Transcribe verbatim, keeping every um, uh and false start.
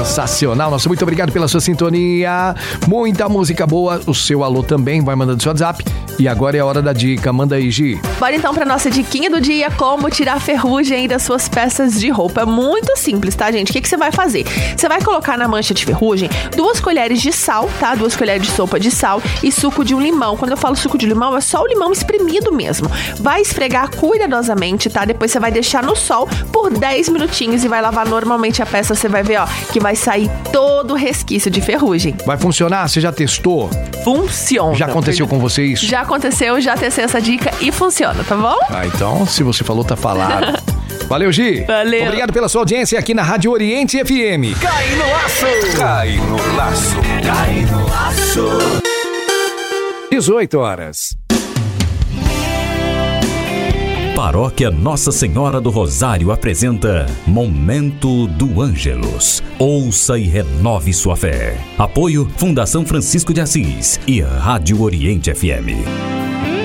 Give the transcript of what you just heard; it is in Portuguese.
Sensacional, nosso muito obrigado pela sua sintonia. Muita música boa, o seu alô também, vai mandando seu WhatsApp. E agora é a hora da dica, manda aí, Gi. Bora então pra nossa diquinha do dia, como tirar ferrugem das suas peças de roupa. Muito simples, tá, gente? O que, que você vai fazer? Você vai colocar na mancha de ferrugem duas colheres de sal, tá? Duas colheres de sopa de sal e suco de um limão. Quando eu falo suco de limão, é só o limão espremido mesmo. Vai esfregar cuidadosamente, tá? Depois você vai deixar no sol por dez minutinhos e vai lavar normalmente a peça. Você vai ver, ó, que vai sair todo o resquício de ferrugem. Vai funcionar? Você já testou? Funciona. Já aconteceu com você isso? Já aconteceu, já testei essa dica e funciona, tá bom? Ah, então, se você falou, tá falado. Valeu, Gi. Valeu. Obrigado pela sua audiência aqui na Rádio Oriente F M. Cai no laço. Cai no laço. Cai no laço. dezoito horas. Paróquia Nossa Senhora do Rosário apresenta Momento do Ângelus. Ouça e renove sua fé. Apoio Fundação Francisco de Assis e Rádio Oriente F M.